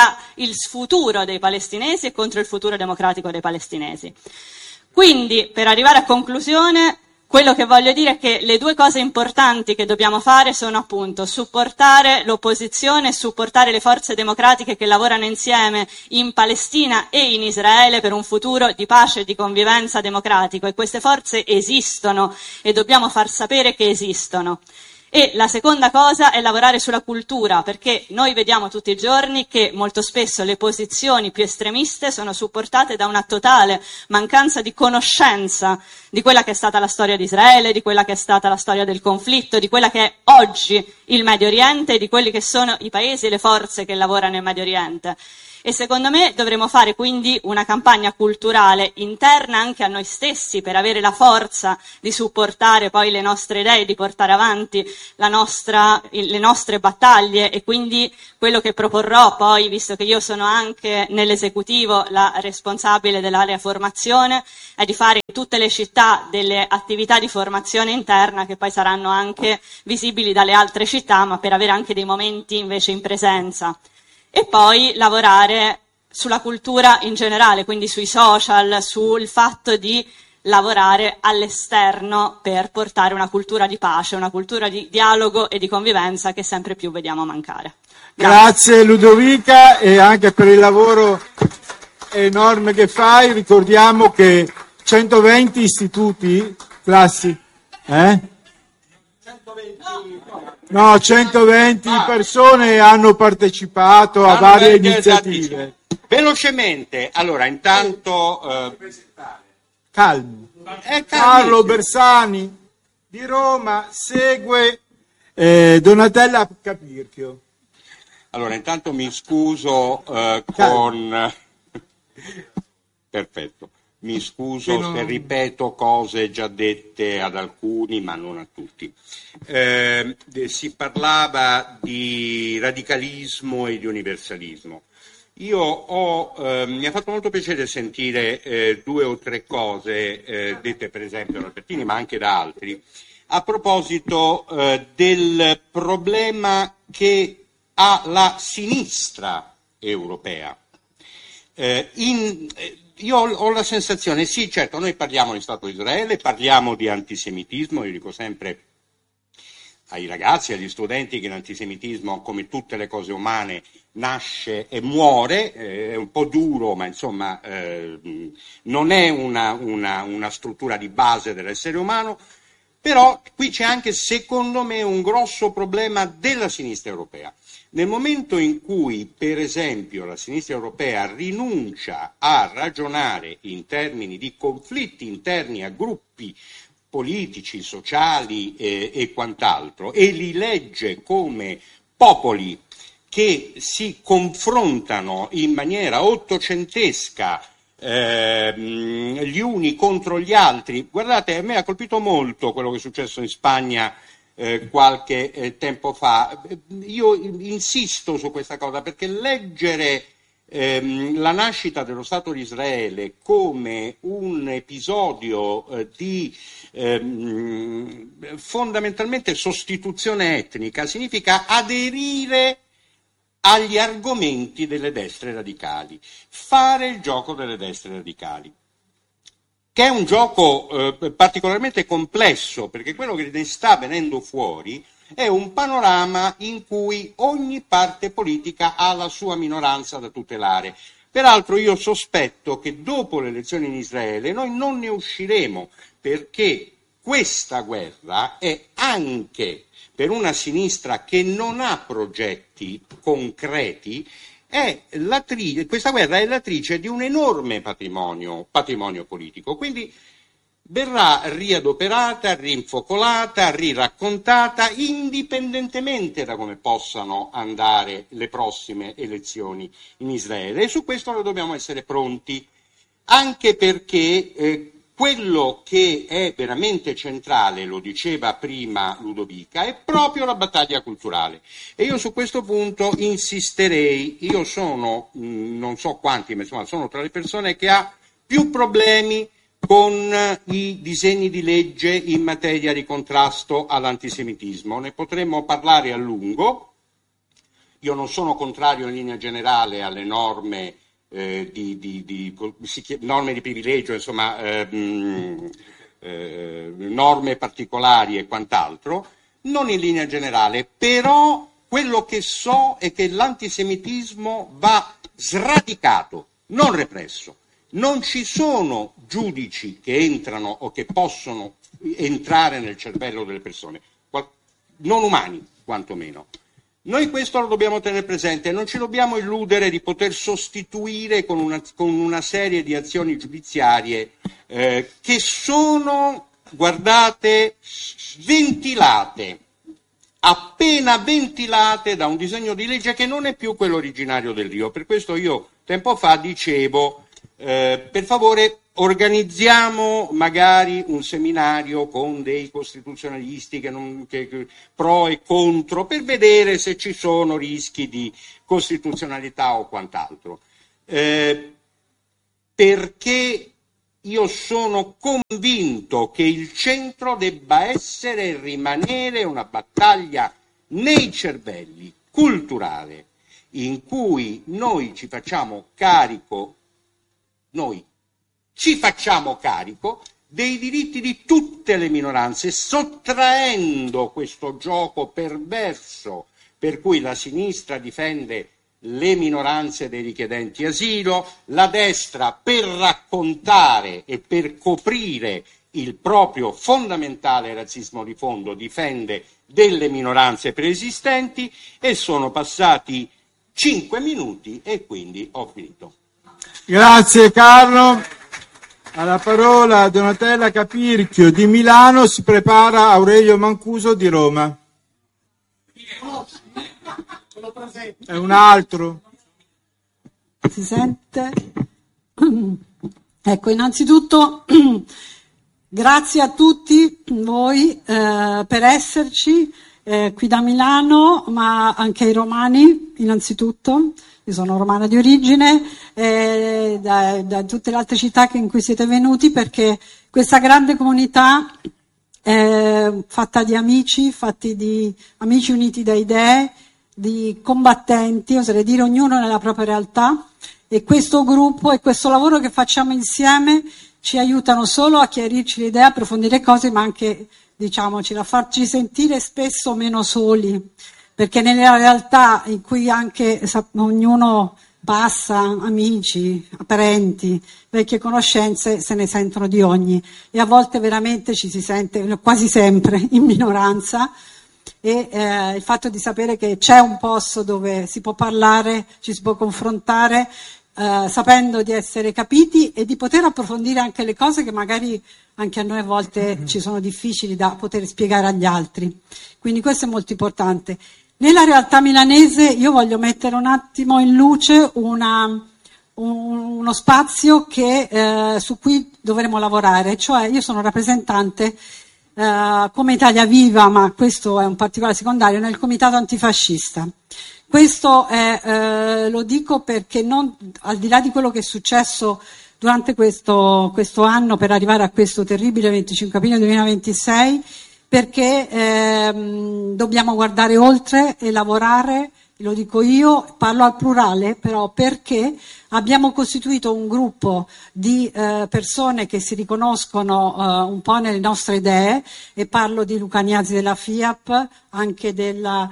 il futuro dei palestinesi e contro il futuro democratico dei palestinesi. Quindi, per arrivare a conclusione, quello che voglio dire è che le due cose importanti che dobbiamo fare sono appunto supportare l'opposizione, supportare le forze democratiche che lavorano insieme in Palestina e in Israele per un futuro di pace e di convivenza democratico, e queste forze esistono e dobbiamo far sapere che esistono. E la seconda cosa è lavorare sulla cultura, perché noi vediamo tutti i giorni che molto spesso le posizioni più estremiste sono supportate da una totale mancanza di conoscenza di quella che è stata la storia di Israele, di quella che è stata la storia del conflitto, di quella che è oggi il Medio Oriente e di quelli che sono i paesi e le forze che lavorano nel Medio Oriente. E secondo me dovremmo fare quindi una campagna culturale interna anche a noi stessi per avere la forza di supportare poi le nostre idee, di portare avanti le nostre battaglie. E quindi quello che proporrò poi, visto che io sono anche nell'esecutivo la responsabile dell'area formazione, è di fare in tutte le città delle attività di formazione interna che poi saranno anche visibili dalle altre città, ma per avere anche dei momenti invece in presenza. E poi lavorare sulla cultura in generale, quindi sui social, sul fatto di lavorare all'esterno per portare una cultura di pace, una cultura di dialogo e di convivenza che sempre più vediamo mancare. Grazie Ludovica, e anche per il lavoro enorme che fai. Ricordiamo che 120 istituti, classi, 120 persone hanno partecipato a varie iniziative. Velocemente, allora, intanto... Calmi. Carlo Bersani di Roma, segue Donatella Capirchio. Allora, intanto mi scuso con... Perfetto. Mi scuso se ripeto cose già dette ad alcuni, ma non a tutti. Si parlava di radicalismo e di universalismo. Mi ha fatto molto piacere sentire 2 o 3 cose dette per esempio da Albertini, ma anche da altri, a proposito del problema che ha la sinistra europea. Io ho la sensazione, sì, certo, noi parliamo di Stato di Israele, parliamo di antisemitismo, io dico sempre ai ragazzi, agli studenti che l'antisemitismo, come tutte le cose umane, nasce e muore, è un po' duro, ma insomma non è una struttura di base dell'essere umano, però qui c'è anche, secondo me, un grosso problema della sinistra europea. Nel momento in cui, per esempio, la sinistra europea rinuncia a ragionare in termini di conflitti interni a gruppi politici, sociali e quant'altro, e li legge come popoli che si confrontano in maniera ottocentesca gli uni contro gli altri. Guardate, a me ha colpito molto quello che è successo in Spagna qualche tempo fa. Io insisto su questa cosa perché leggere la nascita dello Stato di Israele come un episodio di fondamentalmente sostituzione etnica significa aderire agli argomenti delle destre radicali, fare il gioco delle destre radicali, che è un gioco particolarmente complesso, perché quello che ne sta venendo fuori è un panorama in cui ogni parte politica ha la sua minoranza da tutelare. Peraltro io sospetto che dopo le elezioni in Israele noi non ne usciremo, perché questa guerra è anche per una sinistra che non ha progetti concreti, questa guerra è l'attrice di un enorme patrimonio politico, quindi verrà riadoperata, rinfocolata, riraccontata, indipendentemente da come possano andare le prossime elezioni in Israele. E su questo noi dobbiamo essere pronti, anche perché quello che è veramente centrale, lo diceva prima Ludovica, è proprio la battaglia culturale. E io su questo punto insisterei. Io sono, non so quanti, ma insomma sono tra le persone che ha più problemi con i disegni di legge in materia di contrasto all'antisemitismo. Ne potremmo parlare a lungo. Io non sono contrario in linea generale alle norme norme di privilegio, insomma, norme particolari e quant'altro, non in linea generale, però quello che so è che l'antisemitismo va sradicato, non represso. Non ci sono giudici che entrano o che possono entrare nel cervello delle persone, non umani quantomeno. Noi questo lo dobbiamo tenere presente, non ci dobbiamo illudere di poter sostituire con una serie di azioni giudiziarie che sono, guardate, ventilate, appena ventilate da un disegno di legge che non è più quello originario del Rio. Per questo io tempo fa, dicevo, per favore organizziamo magari un seminario con dei costituzionalisti che pro e contro, per vedere se ci sono rischi di costituzionalità o quant'altro. Perché io sono convinto che il centro debba essere e rimanere una battaglia nei cervelli, culturale, in cui noi ci facciamo carico dei diritti di tutte le minoranze, sottraendo questo gioco perverso per cui la sinistra difende le minoranze dei richiedenti asilo, la destra per raccontare e per coprire il proprio fondamentale razzismo di fondo difende delle minoranze preesistenti, e sono passati 5 minuti e quindi ho finito. Grazie Carlo. Alla parola Donatella Capirchio di Milano, si prepara Aurelio Mancuso di Roma. È un altro. Si sente? Ecco, innanzitutto grazie a tutti voi per esserci qui da Milano, ma anche ai romani innanzitutto. Io sono romana di origine, da tutte le altre città in cui siete venuti, perché questa grande comunità fatta di amici uniti da idee, di combattenti, oserei dire, ognuno nella propria realtà, e questo gruppo e questo lavoro che facciamo insieme ci aiutano solo a chiarirci le idee, a approfondire cose, ma anche, diciamoci, a farci sentire spesso meno soli, perché nella realtà in cui anche ognuno passa, amici, parenti, vecchie conoscenze, se ne sentono di ogni, e a volte veramente ci si sente, quasi sempre, in minoranza, e il fatto di sapere che c'è un posto dove si può parlare, ci si può confrontare, sapendo di essere capiti e di poter approfondire anche le cose che magari anche a noi a volte ci sono difficili da poter spiegare agli altri. Quindi questo è molto importante. Nella realtà milanese io voglio mettere un attimo in luce uno spazio su cui dovremo lavorare, cioè io sono rappresentante come Italia Viva, ma questo è un particolare secondario, nel comitato antifascista. Questo lo dico perché al di là di quello che è successo durante questo anno per arrivare a questo terribile 25 aprile 2026, perché dobbiamo guardare oltre e lavorare, lo dico io, parlo al plurale, però perché abbiamo costituito un gruppo di persone che si riconoscono un po' nelle nostre idee, e parlo di Luca Gnasi della FIAP, anche della...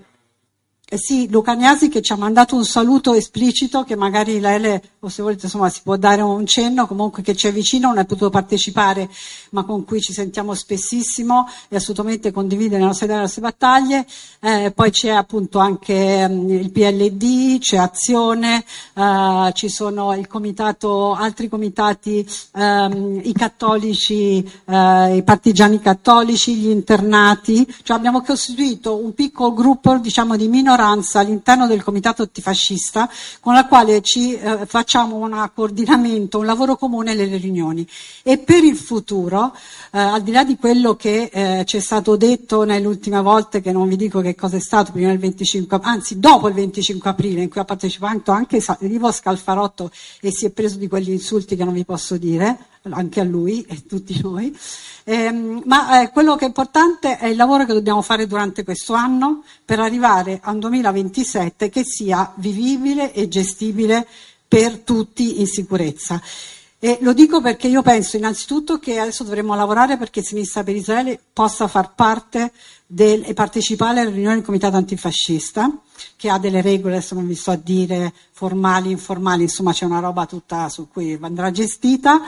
sì, Luca Gnasi, che ci ha mandato un saluto esplicito, che magari lei, o se volete, insomma, si può dare un cenno, comunque che ci è vicino, non è potuto partecipare, ma con cui ci sentiamo spessissimo e assolutamente condivide le nostre idee e le nostre battaglie. Poi c'è appunto anche il PLD, c'è Azione, ci sono il comitato, altri comitati, i cattolici, i partigiani cattolici, gli internati, cioè abbiamo costituito un piccolo gruppo, diciamo, di minoranza all'interno del comitato antifascista, con la quale ci facciamo un coordinamento, un lavoro comune nelle riunioni. E per il futuro, al di là di quello che ci è stato detto nelle ultime volte, che non vi dico che cosa è stato prima del 25, anzi dopo il 25 aprile, in cui ha partecipato anche Ivo Scalfarotto e si è preso di quegli insulti che non vi posso dire, anche a lui e tutti noi, ma quello che è importante è il lavoro che dobbiamo fare durante questo anno per arrivare a un 2027 che sia vivibile e gestibile per tutti in sicurezza. E lo dico perché io penso innanzitutto che adesso dovremo lavorare perché Sinistra per Israele possa far parte e partecipare alle riunioni del comitato antifascista, che ha delle regole, adesso non vi sto a dire formali, informali, insomma c'è una roba tutta su cui andrà gestita,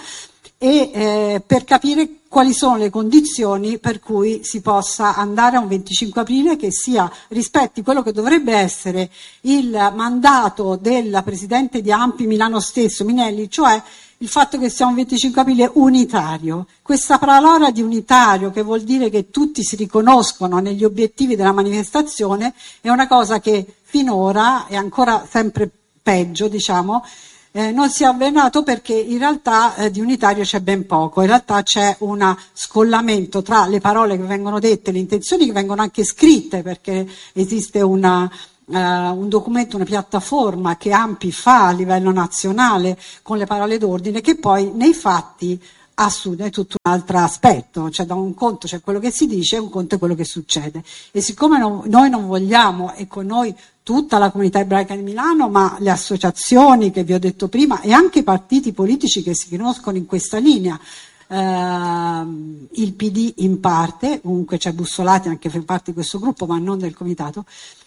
e per capire quali sono le condizioni per cui si possa andare a un 25 aprile che rispetti quello che dovrebbe essere il mandato della Presidente di ANPI Milano stesso, Minelli, cioè il fatto che sia un 25 aprile unitario. Questa parola di unitario, che vuol dire che tutti si riconoscono negli obiettivi della manifestazione, è una cosa che finora è ancora sempre peggio, diciamo, non sia avvenuto perché in realtà di unitario c'è ben poco. In realtà c'è un scollamento tra le parole che vengono dette, le intenzioni che vengono anche scritte, perché esiste un documento, una piattaforma che ANPI fa a livello nazionale con le parole d'ordine, che poi nei fatti assume tutto un altro aspetto, cioè da un conto c'è quello che si dice e un conto è quello che succede. E siccome noi non vogliamo, e con noi tutta la comunità ebraica di Milano, ma le associazioni che vi ho detto prima e anche i partiti politici che si riconoscono in questa linea, il PD in parte, comunque c'è Bussolati anche fa parte di questo gruppo ma non del comitato,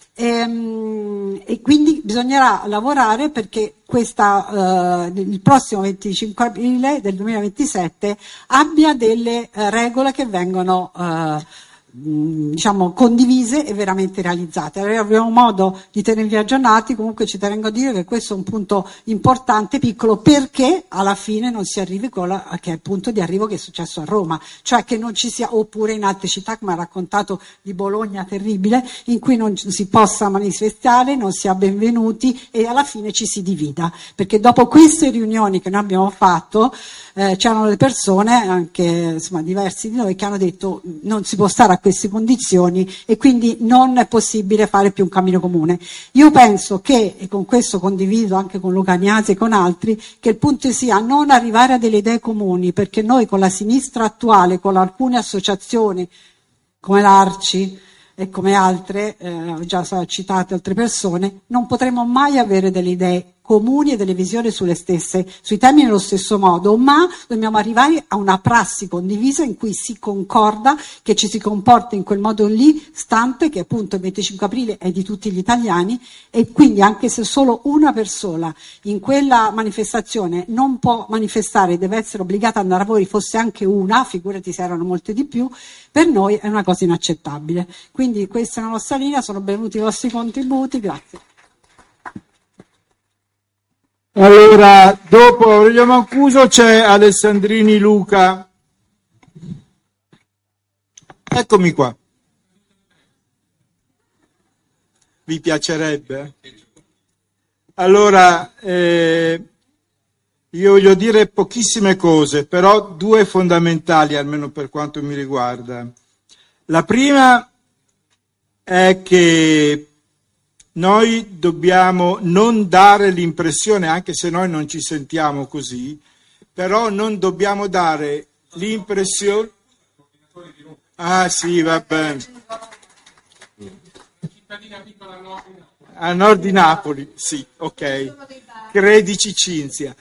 e quindi bisognerà lavorare perché il prossimo 25 aprile del 2027 abbia delle regole che vengono diciamo condivise e veramente realizzate. Avremo modo di tenervi aggiornati. Comunque ci tengo a dire che questo è un punto importante, piccolo, perché alla fine non si arrivi quello che è il punto di arrivo che è successo a Roma, cioè che non ci sia, oppure in altre città come ha raccontato di Bologna, terribile, in cui non si possa manifestare, non si ha benvenuti e alla fine ci si divida, perché dopo queste riunioni che noi abbiamo fatto c'erano le persone, anche insomma diversi di noi, che hanno detto non si può stare a queste condizioni e quindi non è possibile fare più un cammino comune. Io penso che, e con questo condivido anche con Luca Agnasi e con altri, che il punto sia non arrivare a delle idee comuni, perché noi con la sinistra attuale, con alcune associazioni come l'Arci e come altre, già sono citate altre persone, non potremo mai avere delle idee comuni e delle visioni sui temi nello stesso modo, ma dobbiamo arrivare a una prassi condivisa in cui si concorda che ci si comporta in quel modo lì, stante che appunto il 25 aprile è di tutti gli italiani, e quindi anche se solo una persona in quella manifestazione non può manifestare, deve essere obbligata ad andare a lavoro, fosse anche una, figurati se erano molte di più, per noi è una cosa inaccettabile. Quindi questa è la nostra linea, sono benvenuti i vostri contributi, grazie. Allora, dopo Aurelio Mancuso c'è Alessandrini Luca. Eccomi qua. Vi piacerebbe? Allora, io voglio dire pochissime cose, però due fondamentali, almeno per quanto mi riguarda. La prima è che noi dobbiamo non dare l'impressione, anche se noi non ci sentiamo così, però non dobbiamo dare l'impressione... Ah sì, va bene. A nord di Napoli, sì, ok. Credici Cinzia.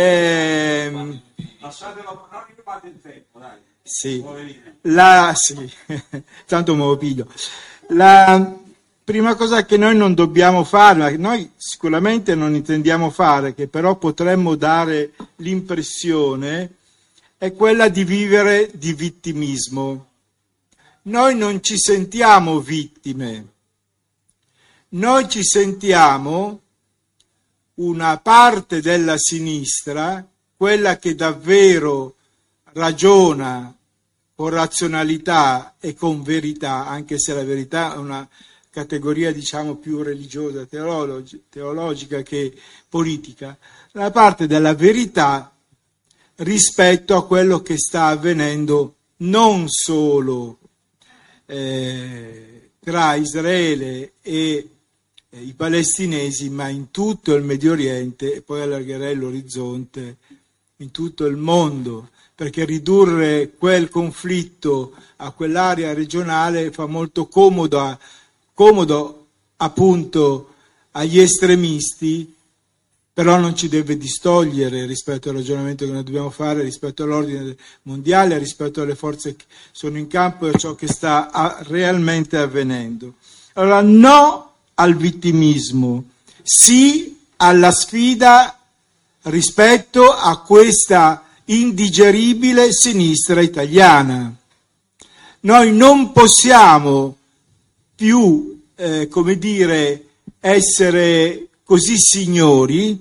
Sì, sì. Tanto me lo piglio. La prima cosa che noi non dobbiamo fare, ma che noi sicuramente non intendiamo fare, che però potremmo dare l'impressione, è quella di vivere di vittimismo. Noi non ci sentiamo vittime, noi ci sentiamo una parte della sinistra, quella che davvero ragiona con razionalità e con verità, anche se la verità è una categoria diciamo più religiosa, teologica che politica, la parte della verità rispetto a quello che sta avvenendo non solo tra Israele e i palestinesi, ma in tutto il Medio Oriente, e poi allargherei l'orizzonte, in tutto il mondo, perché ridurre quel conflitto a quell'area regionale fa molto comodo appunto agli estremisti, però non ci deve distogliere rispetto al ragionamento che noi dobbiamo fare, rispetto all'ordine mondiale, rispetto alle forze che sono in campo e a ciò che sta realmente avvenendo. Allora, no al vittimismo, sì alla sfida rispetto a questa indigeribile sinistra italiana. Noi non possiamo più, essere così signori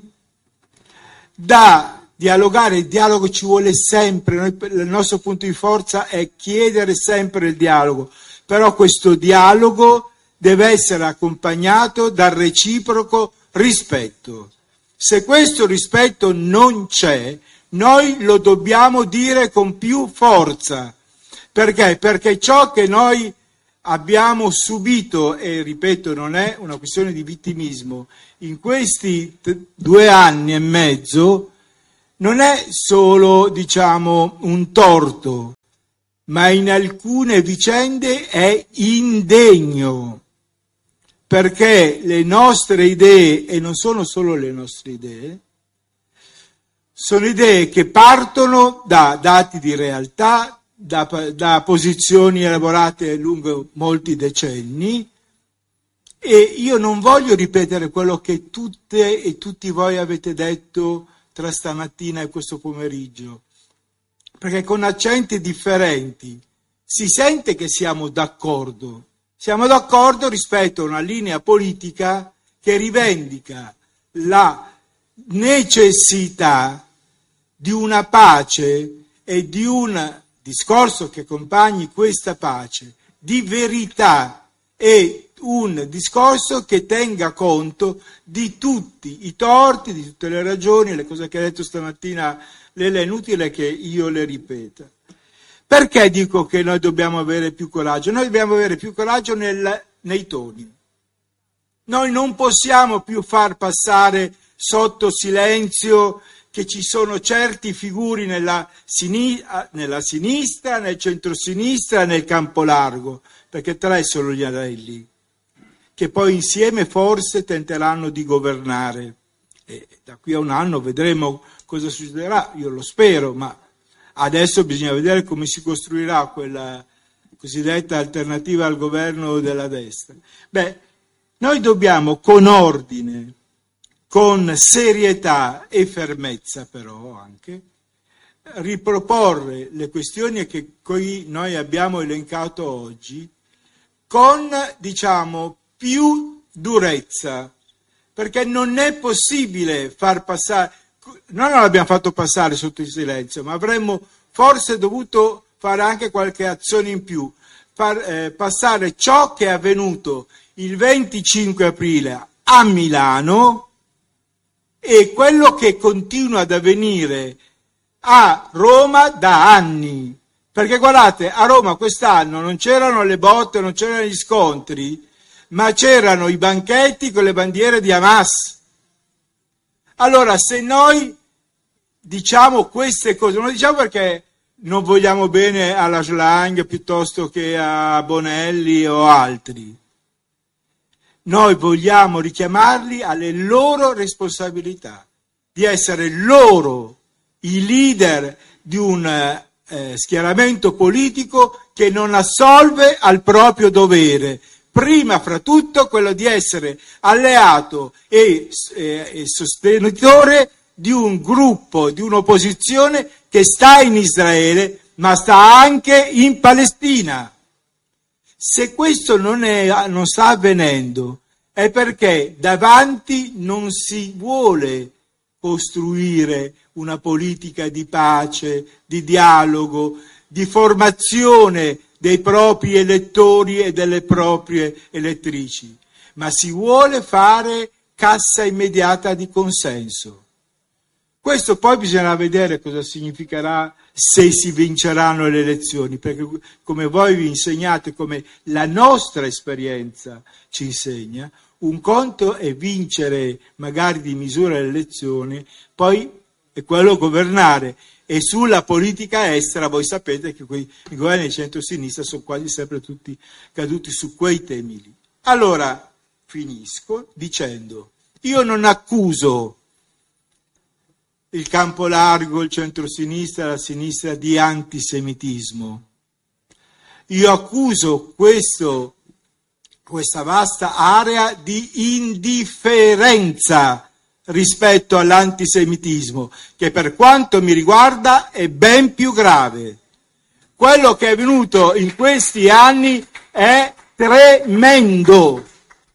da dialogare. Il dialogo ci vuole sempre, il nostro punto di forza è chiedere sempre il dialogo, però questo dialogo deve essere accompagnato dal reciproco rispetto. Se questo rispetto non c'è, noi lo dobbiamo dire con più forza. Perché? Perché ciò che noi abbiamo subito, e ripeto, non è una questione di vittimismo, in questi 2 anni e mezzo, non è solo, diciamo, un torto, ma in alcune vicende è indegno, perché le nostre idee, e non sono solo le nostre idee, sono idee che partono da dati di realtà, da posizioni elaborate lungo molti decenni, e io non voglio ripetere quello che tutte e tutti voi avete detto tra stamattina e questo pomeriggio, perché con accenti differenti si sente che siamo d'accordo. Siamo d'accordo rispetto a una linea politica che rivendica la necessità di una pace e di un discorso che accompagni questa pace, di verità, e un discorso che tenga conto di tutti i torti, di tutte le ragioni, le cose che ha detto stamattina Lele, è inutile che io le ripeta. Perché dico che noi dobbiamo avere più coraggio? Noi dobbiamo avere più coraggio nei toni. Noi non possiamo più far passare sotto silenzio che ci sono certi figuri nella sinistra, nel centrosinistra, nel campo largo, perché 3 sono gli anelli, che poi insieme forse tenteranno di governare. E da qui a un anno vedremo cosa succederà, io lo spero, ma adesso bisogna vedere come si costruirà quella cosiddetta alternativa al governo della destra. Noi dobbiamo con ordine, con serietà e fermezza però anche, riproporre le questioni che qui noi abbiamo elencato oggi con, diciamo, più durezza, perché non è possibile far passare, noi non l'abbiamo fatto passare sotto il silenzio, ma avremmo forse dovuto fare anche qualche azione in più, far passare ciò che è avvenuto il 25 aprile a Milano e quello che continua ad avvenire a Roma da anni. Perché guardate, a Roma quest'anno non c'erano le botte, non c'erano gli scontri, ma c'erano i banchetti con le bandiere di Hamas. Allora, se noi diciamo queste cose, non lo diciamo perché non vogliamo bene alla Schlang piuttosto che a Bonelli o altri, noi vogliamo richiamarli alle loro responsabilità, di essere loro i leader di un schieramento politico che non assolve al proprio dovere, prima fra tutto quello di essere alleato e sostenitore di un gruppo, di un'opposizione che sta in Israele, ma sta anche in Palestina. Se questo non sta avvenendo è perché davanti non si vuole costruire una politica di pace, di dialogo, di formazione dei propri elettori e delle proprie elettrici, ma si vuole fare cassa immediata di consenso. Questo poi bisognerà vedere cosa significherà se si vinceranno le elezioni, perché come voi vi insegnate, come la nostra esperienza ci insegna, un conto è vincere magari di misura le elezioni, poi è quello governare. E sulla politica estera voi sapete che i governi di centro-sinistra sono quasi sempre tutti caduti su quei temi lì. Allora, finisco dicendo, io non accuso il campo largo, il centro-sinistra, la sinistra di antisemitismo. Io accuso questa vasta area di indifferenza rispetto all'antisemitismo, che per quanto mi riguarda è ben più grave. Quello che è avvenuto in questi anni è tremendo.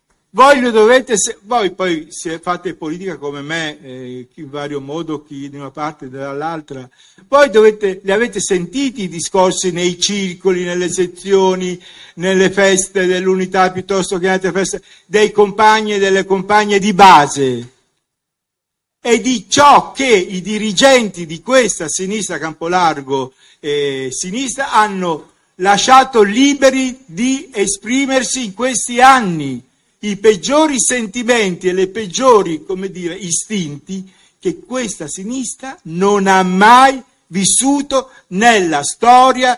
Voi poi se fate politica come me, in vario modo, chi di una parte e dall'altra, voi li avete sentiti i discorsi nei circoli, nelle sezioni, nelle feste dell'unità piuttosto che altre feste, dei compagni e delle compagne di base. e di ciò che i dirigenti di questa sinistra Campolargo sinistra hanno lasciato liberi di esprimersi in questi anni, i peggiori sentimenti e le peggiori, istinti che questa sinistra non ha mai vissuto nella storia